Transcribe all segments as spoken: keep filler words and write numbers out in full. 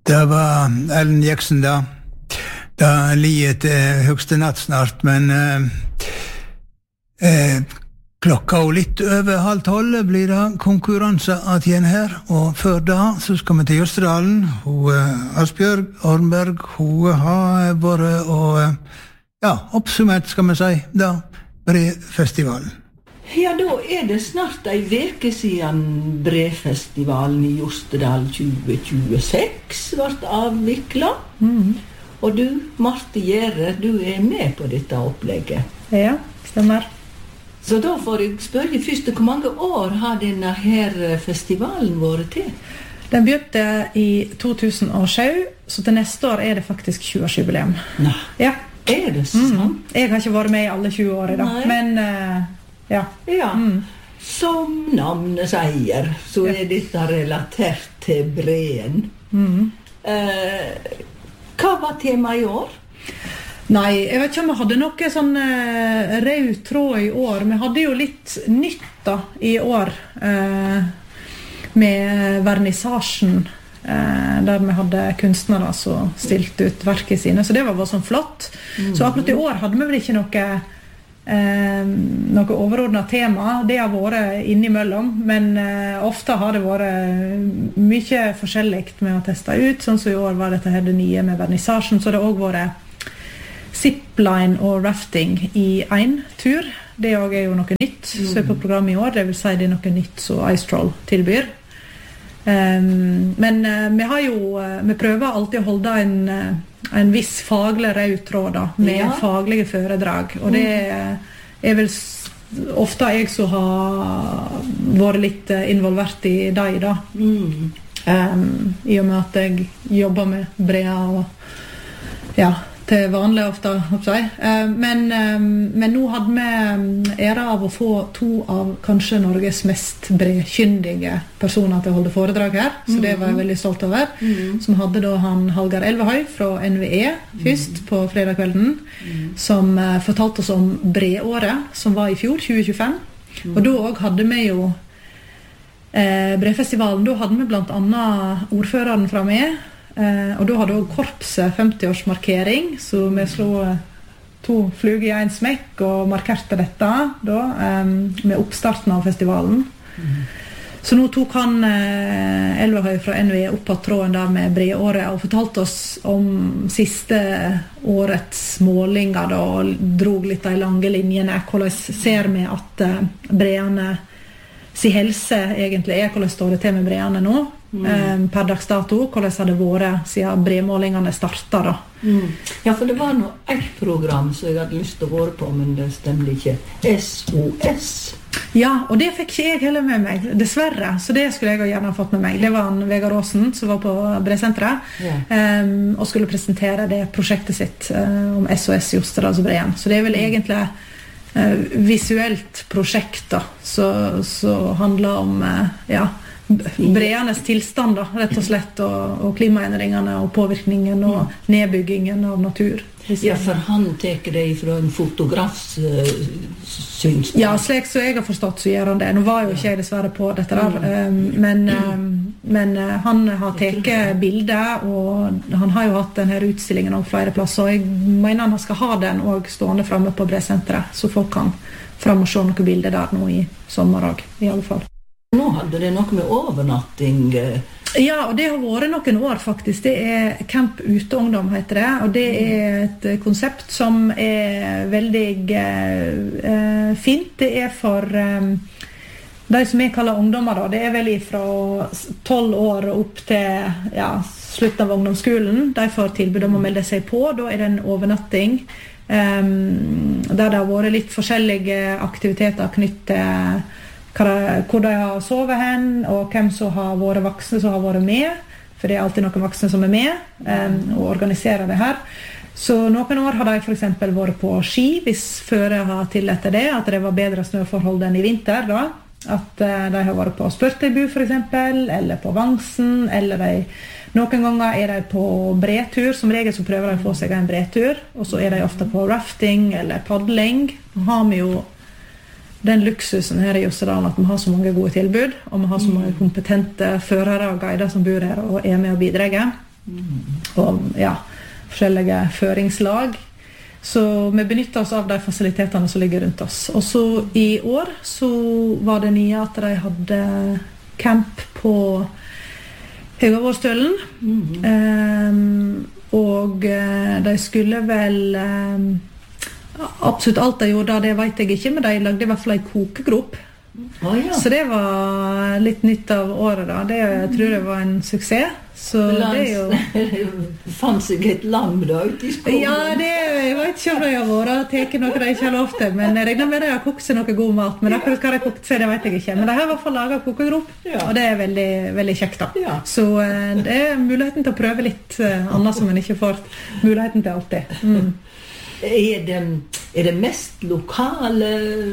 Det var Ellen Jackson da. Da liet eh, høgste natt snart, men eh, eh, klokka og litt over halv tolv blir det konkurranse at igjen her, og før da så skal vi til Jostedalen. Hun, eh, Asbjørg Ornberg, hun har vært og eh, ja, oppsummert skal vi si da, Brefestivalen. Ja, da er det snart ei veke siden Brefestivalen i Jostedal tjue tjueseks ble avviklet. Mm. Og du, Marte Gjære, du er med på dette opplegget. Ja, stemmer. Så da får jeg spørre først, hvor mange år har denne her festivalen vært til? Den begynte i to tusen og sju, så til neste år er det faktisk tjue-årsjubileum. Nei, ja. Er det sant? Mm. Jeg har ikke vært med i alle tjue år i dag, Nei. men uh, ja. Ja, mm. som navnet sier, så er dette relatert til breen. Mm. Eh, hva var temaet i år? Nei, jeg vet ikke om vi hadde noe sånn uh, rød tråd i år. Vi hadde jo litt nytt da i år uh, med vernissasjen, uh, der vi hadde kunstnere som stilte ut verket sine, så det var bare sånn flott. Mm. Så akkurat i år hadde vi vel ikke noe uh, noe overordnet tema. Det har vært innimellom, men uh, ofte har det vært mye forskjellig med å teste ut. Sånn som i år var dette her det nye med vernissasjen, så det har også vært zipline og rafting i en tur. Det også er jo noe nytt så er på programmet i år. Det vil si det er noe nytt som Ice Troll tilbyr. Um, men uh, vi har jo uh, vi prøver alltid å holde en, uh, en viss faglig rød tråd da, med ja. faglige foredrag. Og det er vel ofte jeg som har vært litt uh, involvert i deg da. Mm. Um, I og med at jeg jobber med Brea og ja, til vanlig ofte, jeg. Men, men nå hadde vi ære av å få to av kanskje Norges mest brekyndige personer til å holde foredrag her, så det var jeg veldig stolt over. Mm. Som hadde da han Hallgeir Elvehøy fra N V E først mm. på fredagskvelden, mm. som fortalte oss om breåret, som var i fjor, tjue tjuefem. Mm. Og da også hadde vi jo eh, Brefestivalen, da hadde vi blant annet ordføreren fra med, Uh, og da hadde også korpset femti-årsmarkering, så vi slo uh, to fluger i en smekk og markerte dette da, um, med oppstarten av festivalen. Mm. Så nå tok han uh, Elvehøy fra N V E opp på tråden der med breåret og fortalte oss om siste årets målinger da, og drog litt de lange linjene. Hvordan ser vi at uh, breene si helse egentlig er, hvordan står det til med breene nå? Mm. Per dags dato, hvordan har det vært siden bremålingene startet da? Mm. Ja, for det var noe et program som jeg hadde lyst til å være på, men det stemte ikke. S O S. Ja, og det fikk ikke jeg heller med meg, dessverre. Så det skulle jeg gjerne ha fått med meg. Det var en Vegard Aasen som var på Bresenteret, yeah. um, og skulle presentere det prosjektet sitt uh, om S O S Jostedalsbreen. Så det er vel mm. egentlig uh, visuelt prosjekt da, så, så handler om uh, ja, breanes tilstand da, rett og slett, og, og klimaendringene og påvirkningen og nedbyggingen av natur. Ja, for han teker det fra en fotografs uh, synspunkt. Ja, slik så jeg har forstått så gjør han det. Nå var jo ikke jeg dessverre på dette der, um, men, um, men uh, han har teket bilder, og han har jo hatt denne utstillingen om flere plasser, og jeg mener han skal ha den også stående fremme på Bresenteret, så folk kan frem og se noen bilder der nå i sommer også, i alle fall. Nå hadde det noe med overnatting. Ja, og det har vært noen år faktisk. Det er Camp Uteungdom heter det, og det er et konsept som er veldig eh, fint. Det er for eh, de som jeg kaller ungdommer da. Det er vel fra tolv år opp til ja, slutten av ungdomsskolen. De får tilbud om å melde seg på. Da er det en overnatting eh, der det har vært litt forskjellige aktiviteter knyttet til hvor de har sovet hen, og hvem som har vært voksne som har vært med, for det er alltid noen voksne som er med um, og organiserer det her. Så noen år har de for eksempel vært på ski, hvis føre har tillatt det, at det var bedre snøforhold enn i vinter da. At uh, de har vært på Spørtøybu for eksempel, eller på Vangsen, eller de, noen ganger er de på bretur, som regel så prøver de å få seg en bretur, og så er de ofte på rafting eller paddling. Nå har vi jo den luksusen her i Jostedalen at vi har så mange gode tilbud, og vi har så mange kompetente førere og guider som bor her og er med og bidrar. og ja, forskjellige føringslag. Så vi benytter oss av de fasilitetene som ligger rundt oss. Og så i år så var det nye at de hadde camp på Høgavårstølen. Mm. Um, og uh, de skulle vel um, absolutt alt de gjorde, det vet jeg ikke, men de lagde i hvert fall en kokegrop. Oh, ja. Så det var litt nytt av året da. Det, jeg tror det var en suksess. Så Lands, det er jo... Fanns seg et lam da ute i skolen? Ja, det, jeg vet ikke om de har vært teket noe de ikke har lov til, men jeg regner med de har kokt seg noe god mat, men akkurat hva de har kokt seg, det vet jeg ikke. Men de har i hvert fall laget kokegrop, ja. Og det er veldig, veldig kjekt da. Ja. Så det er muligheten til å prøve litt annet som man ikke får muligheten til alltid. Mm. Er det, er det mest lokale?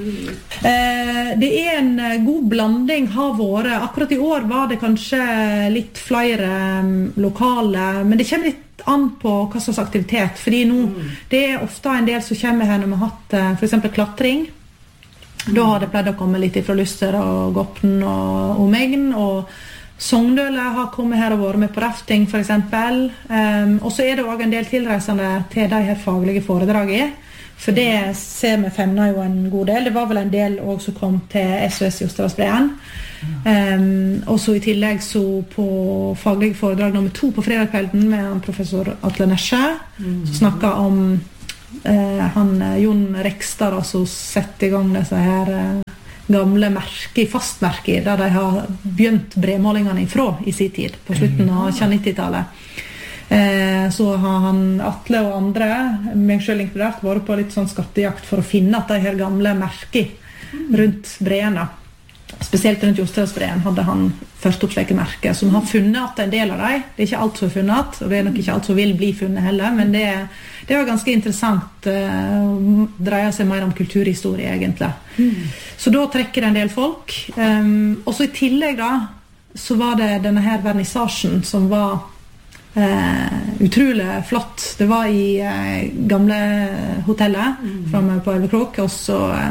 Eh, det er en god blanding har vært. Akkurat i år var det kanskje litt flere um, lokale, men det kommer litt an på hva slags aktivitet. Fordi nå, mm. det er ofte en del som kommer her når vi har hatt uh, for eksempel klatring. Mm. Da har det pleid å komme litt fra Luster og Gopten og Omegn, og Sogndøle har kommet her og vært med på rafting for eksempel. Um, og så er det også en del tilreisende til de her faglige foredragene. For det ser vi femner jo en god del. Det var vel en del også som kom til S O S Jostedalsbreen. Um, og så i tillegg så på faglige foredrag nummer to på fredagskvelden med professor Atle Nesje, mm. som snakket om uh, han, Jon Rekstad, som setter i gang disse her uh, gamle merker, fastmerker, der de har begynt bremålingene ifra i sin tid, på slutten av nittitallet. Eh, så har han, Atle og andre, meg selv inkludert, vært på litt sånn skattejakt for å finne at de her gamle merker rundt breene, spesielt rundt Jostedalsbreen, hadde han først opp slike merker, som har funnet at en del av dem, det er ikke alt som er funnet, og det er nok ikke alt som vil bli funnet heller, men det, det var ganske interessant, uh, dreier seg mer om kulturhistorie egentlig. Mm. Så da trekker det en del folk, um, og så i tillegg da, så var det denne her vernissasjen som var uh, utrolig flott. Det var i uh, gamle hotellet, mm. fremme på Elvekrok, og så uh,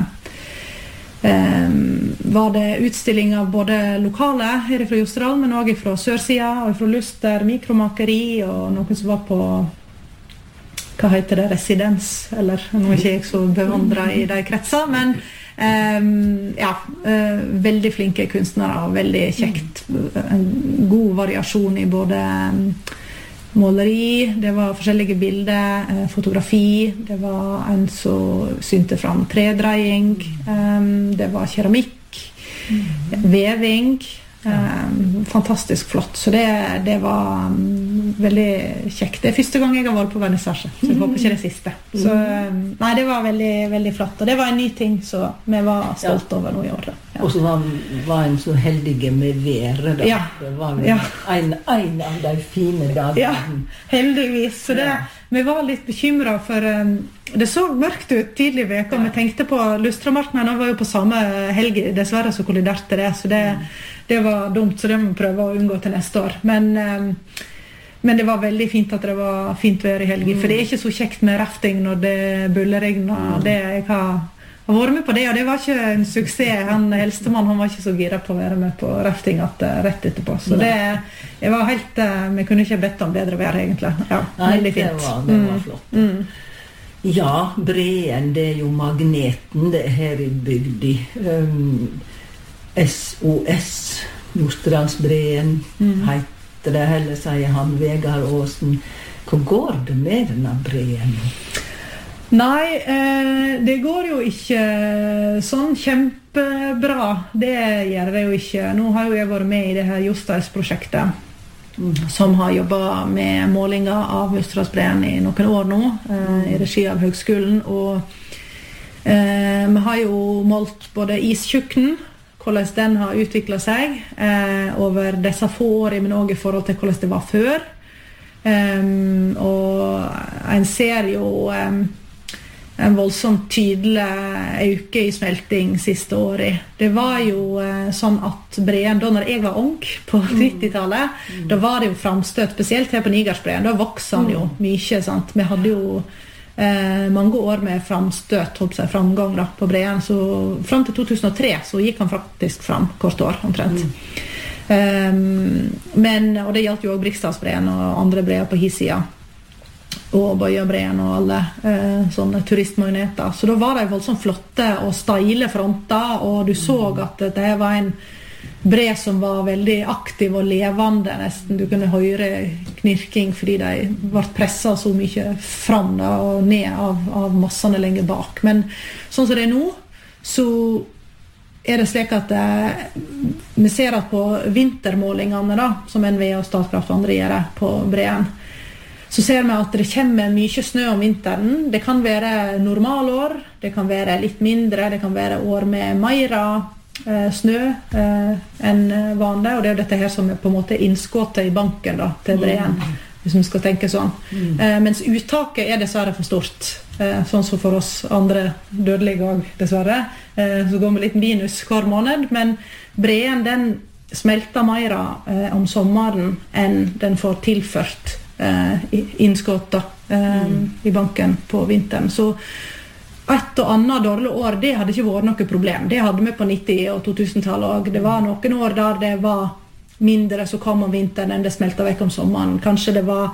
Um, var det utstilling av både lokale her fra Jostedal, men også fra Sørsida og fra Luster, mikromakeri og noen som var på hva heter det, residens, eller nå er ikke jeg så bevandret i de kretser, men um, ja, uh, veldig flinke kunstnere og veldig kjekt, en god variasjon i både um, måleri, det var forskjellige bilder, eh, fotografi, det var en som synte fram tredreiing, um, det var keramikk, mm. veving, um, fantastisk flott. Så det, det var um, veldig kjekt. Det er første gang jeg har vært på vernissasje, så jeg håper ikke det siste. Så, um, nei, det var veldig, veldig flott, og det var en ny ting så vi var stolt over nå i år. Ja. Og så var, var en så heldige med været da. Ja. Det var ja. en, en av de fine dagene. Ja, heldigvis. Så det, ja. Vi var litt bekymret for um, det så mørkt ut tidlig i veka, og vi tenkte på Lustramarknaden var jo på samme helg, dessverre så kolliderte det, så det, det var dumt, så det må vi prøve å unngå til neste år. Men, um, men det var veldig fint at det var fint vær i helgen, for det er ikke så kjekt med rafting når det bulleregner, det jeg har Jeg har vært med på det, og det var ikke en suksess. Han eldstemann, han var ikke så gira på å være med på rafting at, uh, rett etterpå. Så det, jeg var helt, uh, vi kunne ikke bedt om bedre vær egentlig. Ja, Nei, veldig fint. Det var, det var flott. Mm. Mm. Ja, Breen, det er jo magneten det er her i bygdi. Um, S O S, Jostedalsbreen, mm. heter det, heller sier han, Vegard Aasen. Hvor går det med denne Breen? Nei, eh, det går jo ikke sånn kjempebra. Det gjør det jo ikke. Nå har jo jeg vært med i det her Jostedalsprosjektet, mm. som har jobbet med målinger av Jostedalsbreen i noen år nå, eh, i regi av Høgskolen. Og eh, vi har jo målt både istjukken, hvordan den har utviklet seg eh, over disse få årene, men også i forhold til hvordan det var før. Um, og en ser jo um, en voldsomt tydelig øke i smelting siste året. Det var jo eh, sånn at Breen, da når jeg var ung på nittitallet, mm. da var det jo framstøt, spesielt her på Nigarsbreen, da vokste han jo mye, sant? Vi hadde jo eh, mange år med framstøt, holdt seg framgang da, på Breen, så frem til to tusen og tre så gikk han faktisk fram hvert år, omtrent. Mm. Um, men, og det gjaldt jo også Briksdalsbreen og andre breer på hissida og Bøyabreen og alle eh, sånne turistmagneter. Så da var det voldsomt flotte og steile fronter, og du så at det var en bre som var veldig aktiv og levende nesten. Du kunne høre knirking fordi de ble presset så mye fram da, og ned av, av massene lenger bak. Men sånn som det er nå, så er det slik at eh, vi ser at på vintermålingene da, som N V E og Statkraft og andre gjør på breen, så ser vi at det kommer mye snø om vinteren. Det kan være normalår, det kan være litt mindre, det kan være år med mer eh, snø eh, enn vanlig, og det er dette her som er på en måte innskottet i banken da, til breen, mm. hvis vi skal tenke sånn. Mm. Eh, mens uttaket er dessverre for stort, eh, sånn som for oss andre dødelige også, dessverre. Eh, så går vi litt minus hver måned, men breen den smelter mer eh, om sommeren enn den får tilført Eh, innskott da, eh, mm. i banken på vinteren. Så et og annet dårlig år, det hadde ikke vært noe problem. Det hadde vi på nitti- og to-tusen-tallet også. Det var noen år der det var mindre som kom om vinteren enn det smeltet vekk om sommeren. Kanskje det var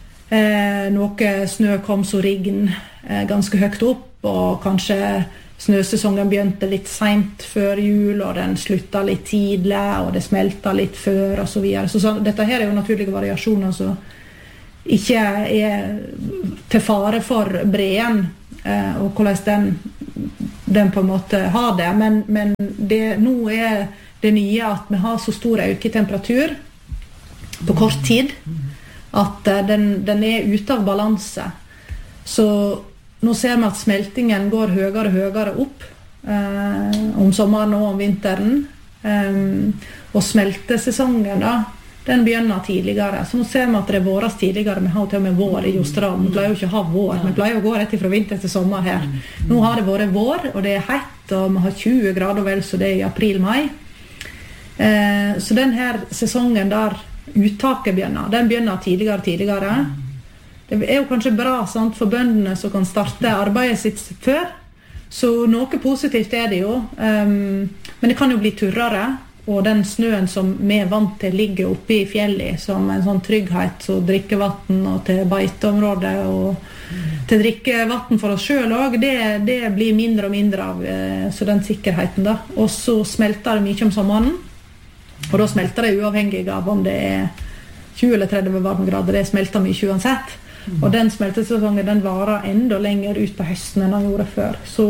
eh, noe snø kom så riggen eh, ganske høyt opp, og kanskje snøsesongen begynte litt sent før jul, og den sluttet litt tidlig, og det smeltet litt før, og så videre. Så, så dette her er jo naturlige variasjoner, så ikke er til fare for breen eh, og hvordan den, den på en måte har det, men, men det, nå er det nye at vi har så stor øke i temperatur på kort tid at eh, den, den er ute av balanse. Så nå ser vi at smeltingen går høyere og høyere opp eh, om sommeren og om vinteren, eh, og smeltesesongen da den begynner tidligere. Så nå ser vi at det er våres tidligere. Vi har til og med vår i Jostedal. Vi pleier jo ikke å ha vår. Vi pleier å gå rett fra vinter til sommer her. Nå har det vært vår, og det er hett, og vi har tjue grader vel, så det er i april-mai. Eh, så den her sesongen der uttaket begynner, den begynner tidligere tidligere. Det er jo kanskje bra sant, for bøndene som kan starte arbeidet sitt før. Så noe positivt er det jo. Um, men det kan jo bli turrere. Og den snøen som vi er vant til ligger oppe i fjellet som en sånn trygghet, så drikkevatten og til beiteområdet og til drikkevatten for oss selv også, det, det blir mindre og mindre av så den sikkerheten da. Og så smelter det mye om sommeren, og da smelter det uavhengig av om det er tjue eller tretti varmegrader, det smelter mye uansett. Og den smeltesesongen den varer enda lenger ut på høsten enn den gjorde før. Så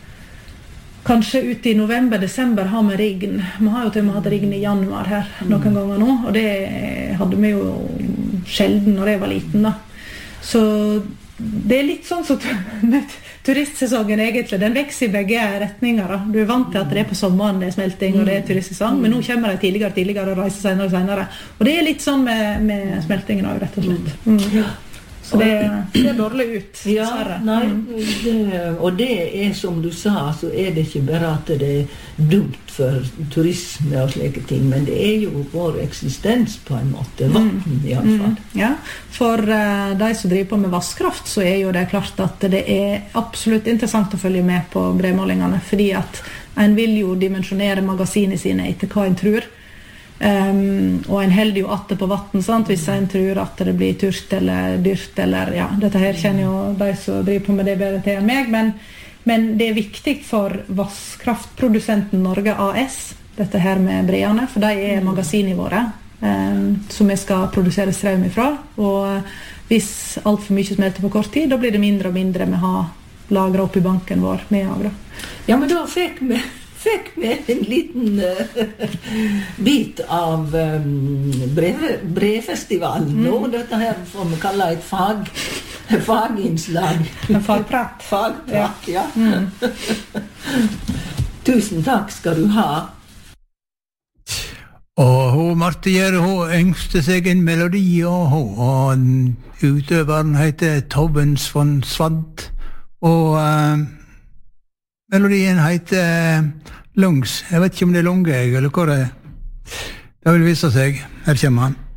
kanskje ut i november-desember har vi riggen. Vi har jo til og med hatt riggen i januar her noen mm. ganger nå, og det hadde vi jo sjelden når jeg var liten da. Så det er litt sånn som med turistsesongen egentlig, den vekser i begge retninger da. Du er vant til at det er på sommeren det er smelting og det er turistsesong, men nå kommer det tidligere tidligere og reiser senere og senere. Og det er litt sånn med, med smeltingen også, rett og slett. Mm. Så det ser dårlig ut. Ja, nei, det, og det er som du sa, så er det ikke bare at det er dumt for turisme og slike ting, men det er jo vår eksistens på en måte, vatten i alle fall. Mm, ja, for uh, de som driver på med vasskraft, så er jo det klart at det er absolutt interessant å følge med på bremålingene, fordi at en vil jo dimensjonere magasinene sine etter hva en tror. Um, og en heldig jo atte på vatten, sant? Hvis en tror at det blir tørst eller dyrt eller, ja, dette her kjenner jo de som driver på med det bedre til enn meg, men, men det er viktig for vasskraftprodusenten Norge A S, dette her med breene, for de er magasinene våre um, som vi skal produsere strøm ifra, og hvis alt for mye smelter på kort tid, da blir det mindre og mindre vi har lagret opp i banken vår med av da. Ja, men da fikk vi fikk vi en liten uh, bit av um, brev, brevfestivalen mm. nå. Dette her får vi kalle et fag, faginnslag. En fagprat. Fagprat, ja. ja. Mm. Tusen takk skal du ha. Og hun, Marte Gjerde, hun yngste seg en melodi, og hun, og utøveren heter Tobbens von Svant, og uh, melodien heter Lungs. Jeg vet ikke om det er lunge, eller hva det er. Det vil vise seg. Her kommer han.